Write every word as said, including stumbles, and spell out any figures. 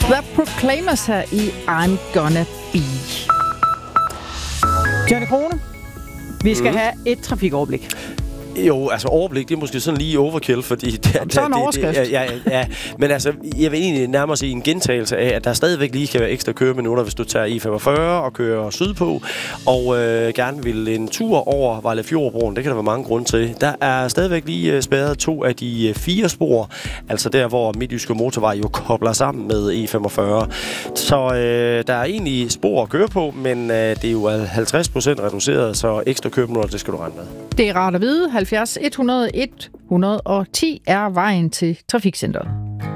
The Proclaimers her i I'm Gonna Be. Johnny Krone, vi skal mm. have et trafikoverblik. Jo, altså overblik, det er måske sådan lige overkill, fordi... Det, Jamen, så er en overskrift. Det, ja, ja, ja, men altså, jeg vil egentlig nærmere sige en gentagelse af, at der stadigvæk lige kan være ekstra køreminutter, hvis du tager I femogfyrre og kører sydpå, og øh, gerne vil en tur over Vejlefjordbroen. Det kan der være mange grunde til. Der er stadigvæk lige øh, spærret to af de øh, fire spor, altså der, hvor Midtjyske Motorvej jo kobler sammen med E femogfyrre. Så øh, der er egentlig spor at køre på, men øh, det er jo halvtreds procent reduceret, så ekstra køreminutter, det skal du regne med. Det er rart at vide. halvfjerds et hundrede et hundrede og ti er vejen til trafikcenteret.